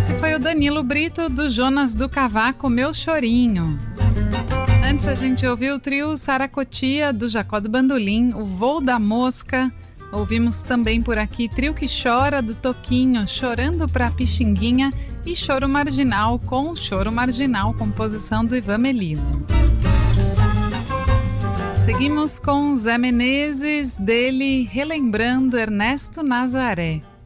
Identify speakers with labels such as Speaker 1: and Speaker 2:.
Speaker 1: Esse foi o Danilo Brito, do Jonas do Cavaco, Meu Chorinho. Antes a gente ouviu o trio Saracotia, do Jacó do Bandolim, o Voo da Mosca. Ouvimos também por aqui Trio que Chora, do Toquinho, Chorando pra Pixinguinha, e Choro Marginal, com Choro Marginal, composição do Ivan Melilo. Seguimos com Zé Menezes, dele Relembrando Ernesto Nazaré.